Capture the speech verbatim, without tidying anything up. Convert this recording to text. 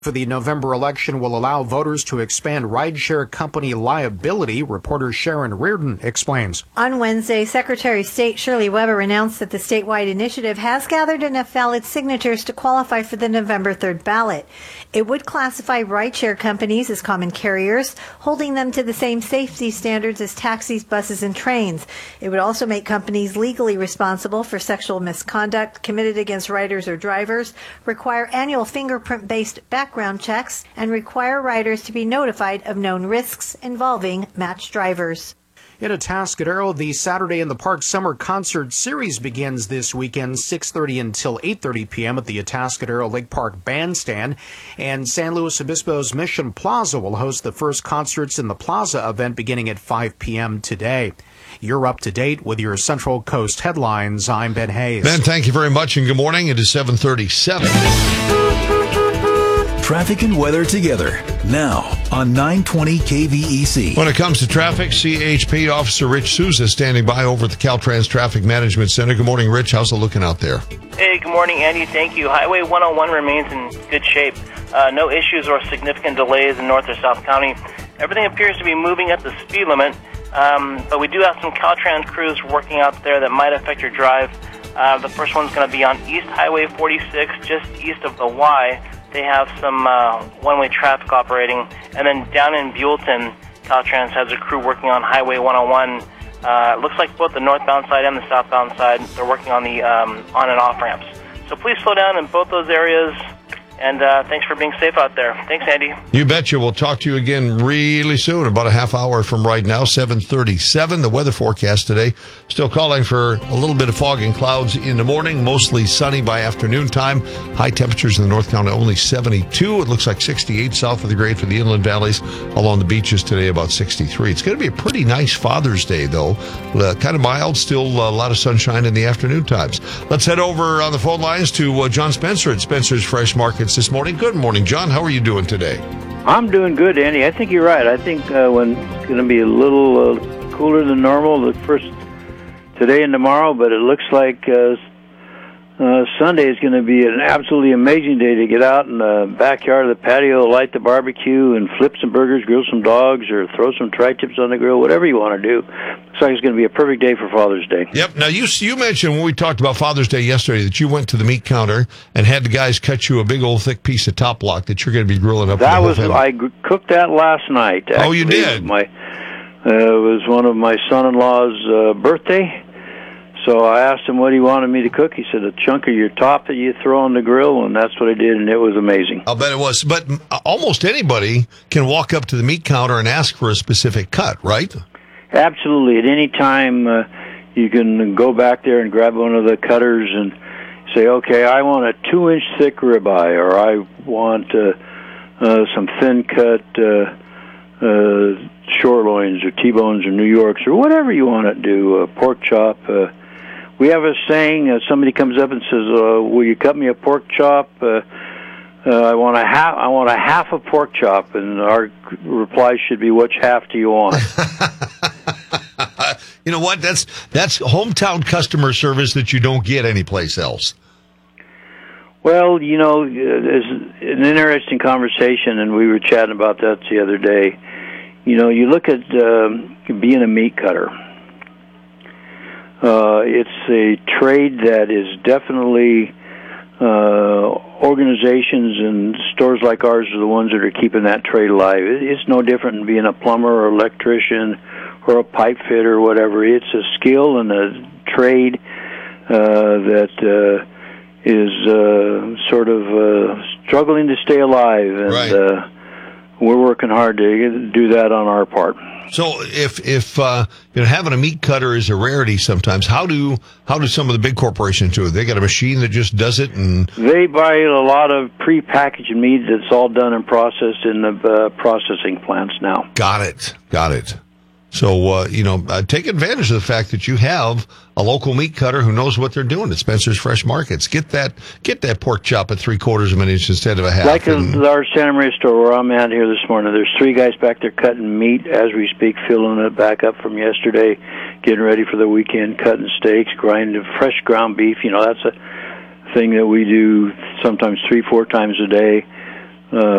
for the November election will allow voters to expand rideshare company liability, reporter Sharon Reardon explains. On Wednesday, Secretary of State Shirley Weber announced that the statewide initiative has gathered enough valid signatures to qualify for the November third ballot. It would classify rideshare companies as common carriers, holding them to the same safety standards as taxis, buses, and trains. It would also make companies legally responsible for sexual misconduct committed against riders or drivers, require annual fingerprint-based background background checks, and require riders to be notified of known risks involving matched drivers. In Atascadero, the Saturday in the Park Summer Concert Series begins this weekend, six thirty until eight thirty p.m. at the Atascadero Lake Park Bandstand. And San Luis Obispo's Mission Plaza will host the first concerts in the Plaza event beginning at five p.m. today. You're up to date with your Central Coast headlines. I'm Ben Hayes. Ben, thank you very much, and good morning. It is seven thirty-seven. Traffic and weather together now on nine twenty K V E C. When it comes to traffic, C H P Officer Rich Souza standing by over at the Caltrans Traffic Management Center. Good morning, Rich. How's it looking out there? Hey, good morning, Andy. Thank you. Highway one oh one remains in good shape. Uh, no issues or significant delays in North or South County. Everything appears to be moving at the speed limit, um, but we do have some Caltrans crews working out there that might affect your drive. Uh, the first one's going to be on East Highway forty-six, just east of the Y. They have some uh, one-way traffic operating. And then down in Buellton, Caltrans has a crew working on Highway one oh one. Uh, it looks like both the northbound side and the southbound side, they're working on the um, on and off ramps. So please slow down in both those areas. And uh, thanks for being safe out there. Thanks, Andy. You betcha. We'll talk to you again really soon, about a half hour from right now, seven thirty-seven. The weather forecast today, still calling for a little bit of fog and clouds in the morning, mostly sunny by afternoon time. High temperatures in the North County, only seventy-two. It looks like sixty-eight south of the grade for the inland valleys. Along the beaches today, about sixty-three. It's going to be a pretty nice Father's Day, though. Uh, kind of mild, still a lot of sunshine in the afternoon times. Let's head over on the phone lines to uh, John Spencer at Spencer's Fresh Markets this morning. Good morning, John. How are you doing today? I'm doing good, Andy. I think you're right. I think uh, when it's going to be a little uh, cooler than normal the first today and tomorrow, but it looks like uh, uh, Sunday is going to be an absolutely amazing day to get out in the backyard of the patio, light the barbecue, and flip some burgers, grill some dogs, or throw some tri-tips on the grill, whatever you want to do. Looks like it's going to be a perfect day for Father's Day. Yep. Now, you you mentioned when we talked about Father's Day yesterday that you went to the meat counter and had the guys cut you a big old thick piece of top block that you're going to be grilling up. That was I g- cooked that last night. Actually. Oh, you did? My uh, it was one of my son-in-law's uh, birthday. So I asked him what he wanted me to cook. He said a chunk of your top that you throw on the grill, and that's what I did, and it was amazing. I'll bet it was. But almost anybody can walk up to the meat counter and ask for a specific cut, right? Absolutely. At any time, uh, you can go back there and grab one of the cutters and say, okay, I want a two-inch thick ribeye, or I want uh, uh, some thin-cut uh, uh, shortloins or T-bones or New Yorks or whatever you want to do, uh, pork chop. Uh, we have a saying, uh, somebody comes up and says, uh, will you cut me a pork chop? Uh, uh, I want a half. I want a half a pork chop, and our reply should be, which half do you want? You know what? That's that's hometown customer service that you don't get anyplace else. Well, you know, there's an interesting conversation, and we were chatting about that the other day. You know, you look at um, being a meat cutter. Uh, it's a trade that is definitely uh, organizations and stores like ours are the ones that are keeping that trade alive. It's no different than being a plumber or electrician or a pipe fitter or whatever. It's a skill and a trade uh, that uh, is uh, sort of uh, struggling to stay alive, and right. uh, we're working hard to do that on our part. So, if if uh, you know, having a meat cutter is a rarity sometimes, how do how do some of the big corporations do it? They got a machine that just does it, and they buy a lot of pre-packaged meat that's all done and processed in the uh, processing plants now. Got it, got it. So, uh, you know, uh, take advantage of the fact that you have a local meat cutter who knows what they're doing at Spencer's Fresh Markets. Get that get that pork chop at three quarters of an inch instead of a half. Like and, in our Santa Maria store where I'm at here this morning, there's three guys back there cutting meat as we speak, filling it back up from yesterday, getting ready for the weekend, cutting steaks, grinding fresh ground beef. You know, that's a thing that we do sometimes three, four times a day. uh,